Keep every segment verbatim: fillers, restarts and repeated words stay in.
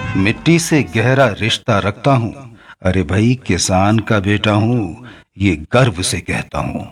मिट्टी से गहरा रिश्ता रखता हूँ। अरे भाई, किसान का बेटा हूँ, ये गर्व से कहता हूँ।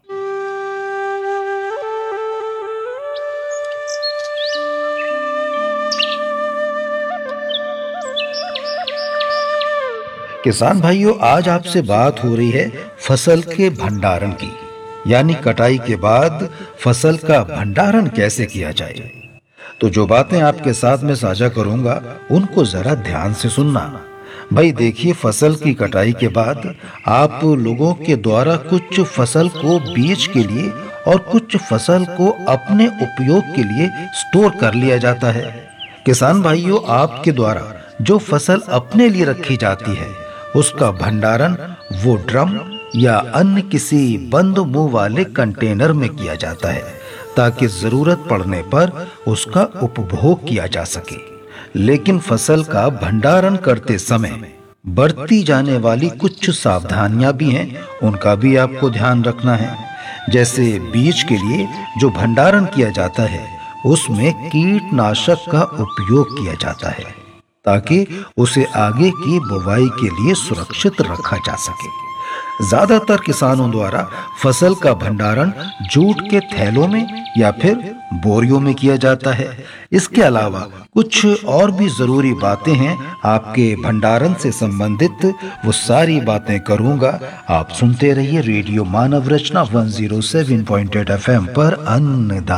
किसान भाइयों, आज आपसे बात हो रही है फसल के भंडारण की, यानी कटाई के बाद फसल का भंडारण कैसे किया जाए। तो जो बातें आपके साथ में साझा करूंगा, उनको जरा ध्यान से सुनना। भाई देखिए, फसल की कटाई के बाद आप लोगों के द्वारा कुछ फसल को बीज के लिए और कुछ फसल को अपने उपयोग के लिए स्टोर कर लिया जाता है। किसान भाइयों, आपके द्वारा जो फसल अपने लिए रखी जाती है, उसका भंडारण वो ड्रम या अन्य किसी बंद मुंह वाले कंटेनर में किया जाता है, ताकि जरूरत पड़ने पर उसका उपभोग किया जा सके। लेकिन फसल का भंडारण करते समय बरती जाने वाली कुछ सावधानियां भी हैं, उनका भी आपको ध्यान रखना है। जैसे बीज के लिए जो भंडारण किया जाता है, उसमें कीटनाशक का उपयोग किया जाता है, ताकि उसे आगे की बुवाई के लिए सुरक्षित रखा जा सके। ज्यादातर किसानों द्वारा फसल का भंडारण जूट के थैलों में या फिर बोरियों में किया जाता है। इसके अलावा कुछ और भी जरूरी बातें हैं आपके भंडारण से संबंधित, वो सारी बातें करूंगा। आप सुनते रहिए रेडियो मानव रचना एक सौ सात पॉइंट आठ एफ एम पर अन्नदाता।